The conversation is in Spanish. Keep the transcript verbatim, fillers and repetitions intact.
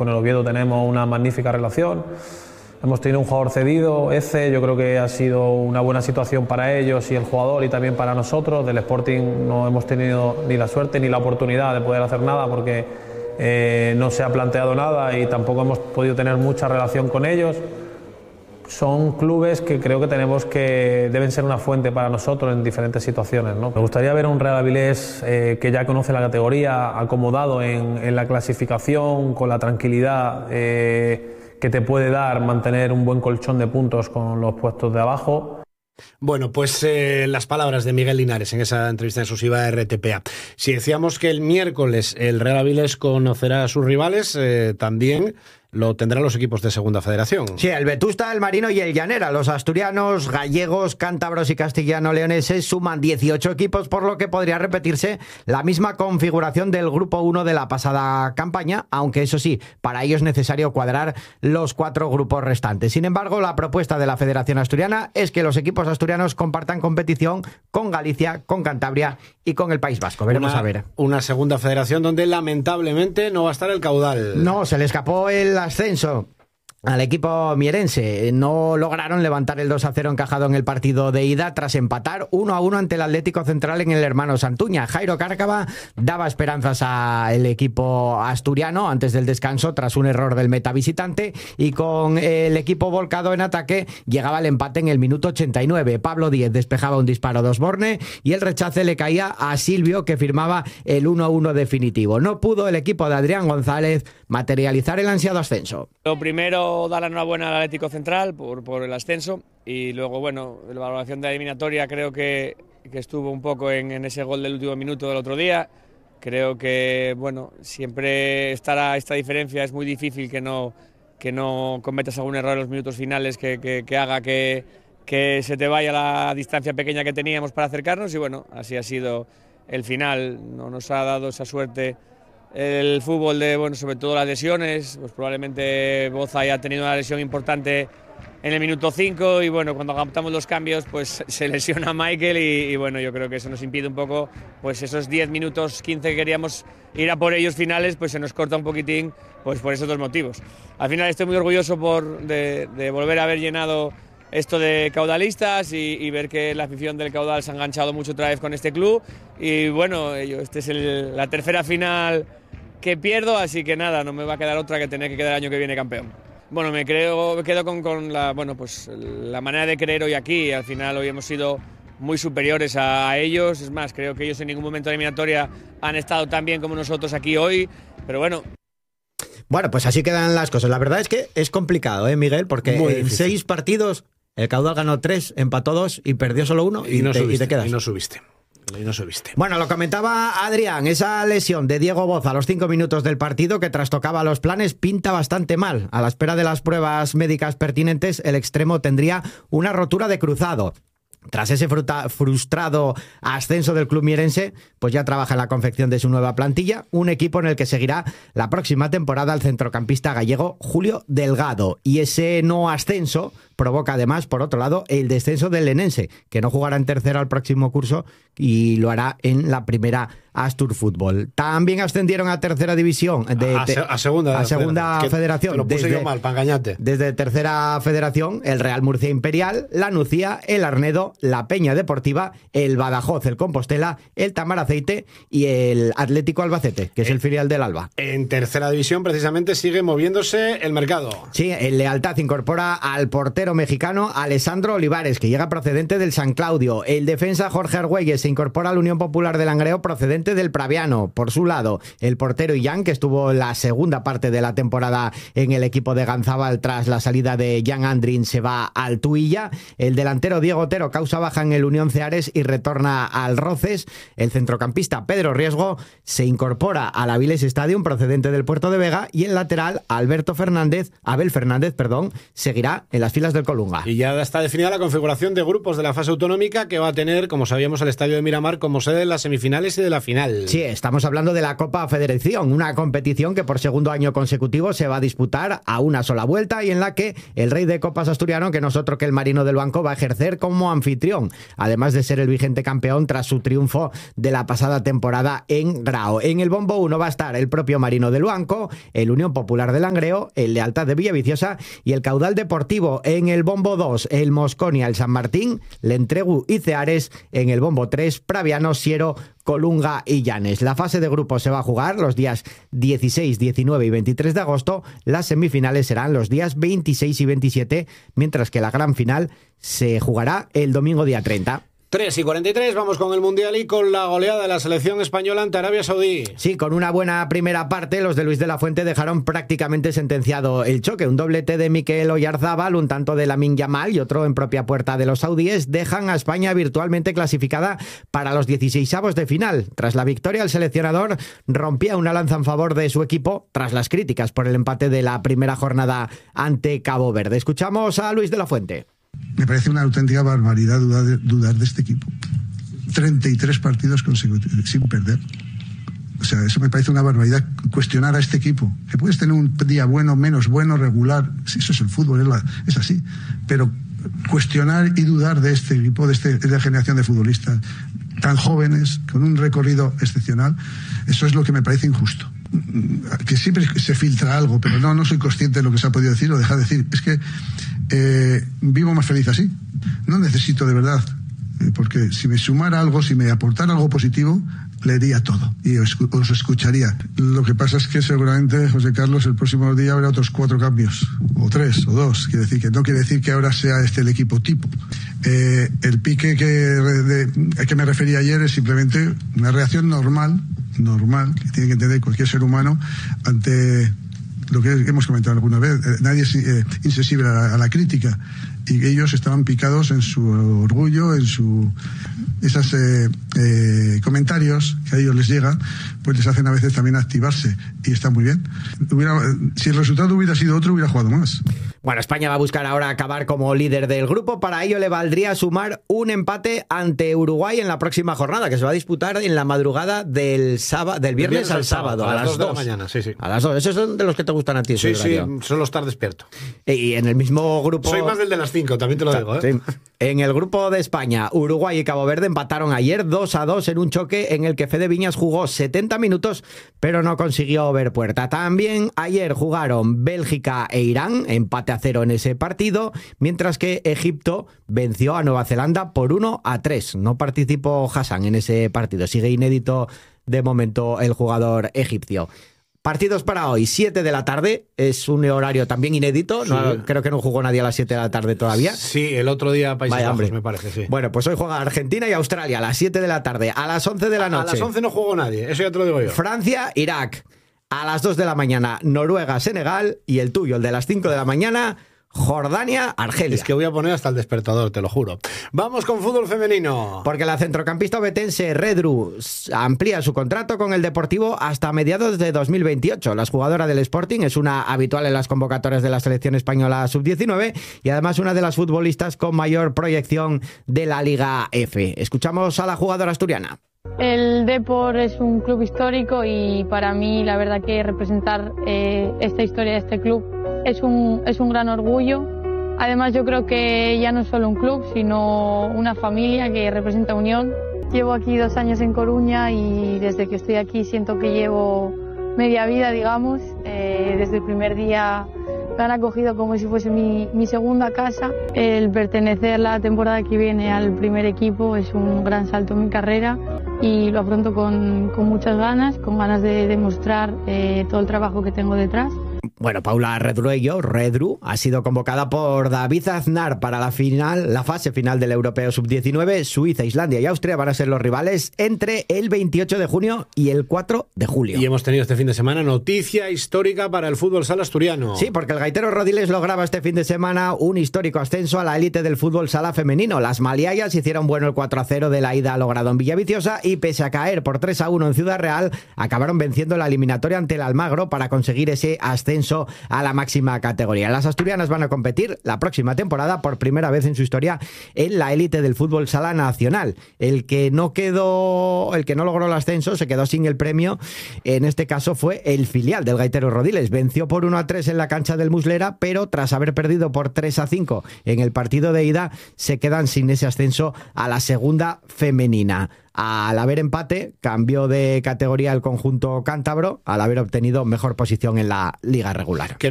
con el Oviedo tenemos una magnífica relación. Hemos tenido un jugador cedido, Eze, yo creo que ha sido una buena situación para ellos y el jugador y también para nosotros. Del Sporting no hemos tenido ni la suerte ni la oportunidad de poder hacer nada porque eh, no se ha planteado nada y tampoco hemos podido tener mucha relación con ellos. Son clubes que creo que tenemos que deben ser una fuente para nosotros en diferentes situaciones, ¿no? Me gustaría ver a un Real Avilés eh, que ya conoce la categoría, acomodado en, en la clasificación, con la tranquilidad eh, que te puede dar mantener un buen colchón de puntos con los puestos de abajo. Bueno, pues eh, las palabras de Miguel Linares en esa entrevista exclusiva de R T P A. Si decíamos que el miércoles el Real Avilés conocerá a sus rivales, eh, también lo tendrán los equipos de Segunda Federación. Sí, el Vetusta, el Marino y el Llanera. Los asturianos, gallegos, cántabros y castellano-leoneses suman dieciocho equipos, por lo que podría repetirse la misma configuración del Grupo uno de la pasada campaña, aunque eso sí, para ello es necesario cuadrar los cuatro grupos restantes. Sin embargo, la propuesta de la Federación Asturiana es que los equipos asturianos compartan competición con Galicia, con Cantabria y con el País Vasco. Veremos una, a ver. Una Segunda Federación donde lamentablemente no va a estar el caudal. No, se le escapó el ascenso al equipo mierense. No lograron levantar el dos a cero encajado en el partido de ida tras empatar uno a uno ante el Atlético Central en el Hermano Santuña. Jairo Cárcava daba esperanzas al equipo asturiano antes del descanso tras un error del meta visitante, y con el equipo volcado en ataque llegaba el empate en el minuto ochenta y nueve. Pablo Díez despejaba un disparo de Osborne y el rechace le caía a Silvio, que firmaba el uno a uno definitivo. No pudo el equipo de Adrián González materializar el ansiado ascenso. Lo primero, dar la enhorabuena al Atlético Central por, por el ascenso, y luego, bueno, la valoración de la eliminatoria creo que, que estuvo un poco en, en ese gol del último minuto del otro día. Creo que, bueno, siempre estará esta diferencia, es muy difícil que no, que no cometas algún error en los minutos finales que, que, que haga que, que se te vaya la distancia pequeña que teníamos para acercarnos, y bueno, así ha sido el final. No nos ha dado esa suerte el fútbol de, bueno, sobre todo las lesiones. Pues probablemente Boza haya tenido una lesión importante en el minuto cinco y bueno, cuando adaptamos los cambios pues se lesiona Michael y, y bueno, yo creo que eso nos impide un poco, pues esos diez minutos, quince que queríamos ir a por ellos finales, pues se nos corta un poquitín, pues por esos dos motivos. Al final estoy muy orgulloso por, de, de volver a haber llenado esto de caudalistas y, y ver que la afición del caudal se ha enganchado mucho otra vez con este club, y bueno, yo, este es el, la tercera final que pierdo, así que nada, no me va a quedar otra que tener que quedar el año que viene campeón. Bueno, me, creo, me quedo con, con la, bueno, pues, la manera de creer hoy aquí. Al final hoy hemos sido muy superiores a, a ellos, es más, creo que ellos en ningún momento de la eliminatoria han estado tan bien como nosotros aquí hoy, pero bueno. Bueno, pues así quedan las cosas. La verdad es que es complicado, ¿eh, Miguel? Porque en seis partidos el caudal ganó tres, empató dos y perdió solo uno, y, y, no te, subiste, y te quedas. Y no subiste. Y no subiste. Bueno, lo comentaba Adrián, esa lesión de Diego Boza a los cinco minutos del partido que trastocaba los planes pinta bastante mal. A la espera de las pruebas médicas pertinentes, el extremo tendría una rotura de cruzado. Tras ese fruta, frustrado ascenso del club mierense, pues ya trabaja en la confección de su nueva plantilla, un equipo en el que seguirá la próxima temporada el centrocampista gallego Julio Delgado. Y ese no ascenso provoca además, por otro lado, el descenso del Lenense, que no jugará en tercera el próximo curso y lo hará en la primera Astur Fútbol. También ascendieron a tercera división de, a, se, a segunda, a segunda federación. federación. Te lo puse desde, yo mal, para engañarte. Desde tercera federación, el Real Murcia Imperial, la Nucía, el Arnedo, la Peña Deportiva, el Badajoz, el Compostela, el Tamaraceite y el Atlético Albacete, que es el filial del Alba. En tercera división, precisamente, sigue moviéndose el mercado. Sí, el Lealtad incorpora al portero mexicano Alessandro Olivares, que llega procedente del San Claudio. El defensa Jorge Argüelles se incorpora a la Unión Popular de Langreo procedente del Praviano. Por su lado, el portero Illán, que estuvo la segunda parte de la temporada en el equipo de Ganzábal tras la salida de Jan Andrin, se va al Tuilla. El delantero Diego Otero causa baja en el Unión Ceares y retorna al Roces. El centrocampista Pedro Riesgo se incorpora al Avilés Stadium procedente del Puerto de Vega, y el lateral Alberto Fernández, Abel Fernández, perdón, seguirá en las filas del Colunga. Y ya está definida la configuración de grupos de la fase autonómica, que va a tener, como sabíamos, el Estadio de Miramar como sede de las semifinales y de la final. final. Sí, estamos hablando de la Copa Federación, una competición que por segundo año consecutivo se va a disputar a una sola vuelta y en la que el rey de copas asturiano, que no es otro que el Marino del Banco, va a ejercer como anfitrión, además de ser el vigente campeón tras su triunfo de la pasada temporada en Grao. En el bombo uno va a estar el propio Marino del Banco, el Unión Popular de Langreo, el Lealtad de Villaviciosa y el Caudal Deportivo. En el bombo dos, el Mosconia, el San Martín, Lentregu y Ceares. En el bombo tres, Praviano, Siero, Colunga y Llanes. La fase de grupos se va a jugar los días dieciséis, diecinueve y veintitrés de agosto. Las semifinales serán los días veintiséis y veintisiete, mientras que la gran final se jugará el domingo día treinta. tres y cuarenta y tres, vamos con el Mundial y con la goleada de la selección española ante Arabia Saudí. Sí, con una buena primera parte, los de Luis de la Fuente dejaron prácticamente sentenciado el choque. Un doblete de Mikel Oyarzábal, un tanto de Lamine Yamal y otro en propia puerta de los saudíes dejan a España virtualmente clasificada para los dieciseisavos de final. Tras la victoria, el seleccionador rompía una lanza en favor de su equipo tras las críticas por el empate de la primera jornada ante Cabo Verde. Escuchamos a Luis de la Fuente. Me parece una auténtica barbaridad dudar de, dudar de este equipo. treinta y tres partidos consecutivos sin perder. O sea, eso me parece una barbaridad. Cuestionar a este equipo. Que puedes tener un día bueno, menos bueno, regular. Sí, eso es el fútbol, es, la, es así. Pero cuestionar y dudar de este equipo, de, este, de la generación de futbolistas tan jóvenes, con un recorrido excepcional, eso es lo que me parece injusto. Que siempre se filtra algo, pero no, no soy consciente de lo que se ha podido decir o dejar de decir. Es que eh, vivo más feliz así. No necesito de verdad, eh, porque si me sumara algo, si me aportara algo positivo, leería todo y os, os escucharía. Lo que pasa es que seguramente, José Carlos, el próximo día habrá otros cuatro cambios, o tres, o dos. Quiere decir que no quiere decir que ahora sea este el equipo tipo. Eh, el pique que, de, a que me refería ayer es simplemente una reacción normal, normal, que tiene que entender cualquier ser humano ante lo que hemos comentado alguna vez. Eh, nadie es eh, insensible a la, a la crítica, y ellos estaban picados en su orgullo, en su esos eh, eh, comentarios que a ellos les llegan, pues les hacen a veces también activarse, y está muy bien. Hubiera, si el resultado hubiera sido otro, hubiera jugado más. Bueno, España va a buscar ahora acabar como líder del grupo. Para ello le valdría sumar un empate ante Uruguay en la próxima jornada, que se va a disputar en la madrugada del sábado, del viernes, viernes al sábado, a, a las dos de la mañana. Sí, sí. A las dos. Esos son de los que te gustan a ti. Sí, sí, solo estar despierto. Y en el mismo grupo... Soy más del de las cinco, también te lo digo, ¿eh? Sí. En el grupo de España, Uruguay y Cabo Verde empataron ayer dos a dos en un choque en el que Fede Viñas jugó setenta minutos, pero no consiguió ver puerta. También ayer jugaron Bélgica e Irán, empate a cero en ese partido, mientras que Egipto venció a Nueva Zelanda por uno a tres. No participó Hassan en ese partido, sigue inédito de momento el jugador egipcio. Partidos para hoy, siete de la tarde, es un horario también inédito, sí. No, creo que no jugó nadie a las siete de la tarde todavía. Sí, el otro día Países Vaya, Bajos, hombre. me parece, sí. Bueno, pues hoy juega Argentina y Australia a las siete de la tarde, a las once de la noche. A las once no jugó nadie, eso ya te lo digo yo. Francia, Irak, a las dos de la mañana, Noruega, Senegal, y el tuyo, el de las cinco de la mañana, Jordania, Argelia. Es que voy a poner hasta el despertador, te lo juro. Vamos con fútbol femenino. Porque la centrocampista obetense Redru amplía su contrato con el Deportivo hasta mediados de dos mil veintiocho. La jugadora del Sporting es una habitual en las convocatorias de la selección española sub diecinueve y además una de las futbolistas con mayor proyección de la Liga F. Escuchamos a la jugadora asturiana. El Depor es un club histórico y para mí la verdad que representar eh, esta historia de este club es un, es un gran orgullo. Además yo creo que ya no es solo un club, sino una familia que representa unión. Llevo aquí dos años en Coruña y desde que estoy aquí siento que llevo media vida, digamos. Eh, desde el primer día me han acogido como si fuese mi, mi segunda casa. El pertenecer la temporada que viene al primer equipo es un gran salto en mi carrera y lo afronto con, con muchas ganas, con ganas de demostrar eh, todo el trabajo que tengo detrás. Bueno, Paula Redruello, Redru, ha sido convocada por David Aznar para la final, la fase final del Europeo sub diecinueve. Suiza, Islandia y Austria van a ser los rivales entre el veintiocho de junio y el cuatro de julio. Y hemos tenido este fin de semana noticia histórica para el fútbol sala asturiano. Sí, porque el gaitero Rodiles lograba este fin de semana un histórico ascenso a la élite del fútbol sala femenino. Las maliayas hicieron bueno el cuatro a cero de la ida logrado en Villaviciosa y pese a caer por tres a uno en Ciudad Real, acabaron venciendo la eliminatoria ante el Almagro para conseguir ese ascenso ascenso a la máxima categoría. Las asturianas van a competir la próxima temporada por primera vez en su historia en la élite del fútbol sala nacional. El que no quedó, el que no logró el ascenso se quedó sin el premio. En este caso fue el filial del Gaitero Rodiles. Venció por uno a tres en la cancha del Muslera, pero tras haber perdido por tres a cinco en el partido de ida, se quedan sin ese ascenso a la segunda femenina. Al haber empate, cambió de categoría el conjunto cántabro, al haber obtenido mejor posición en la liga regular.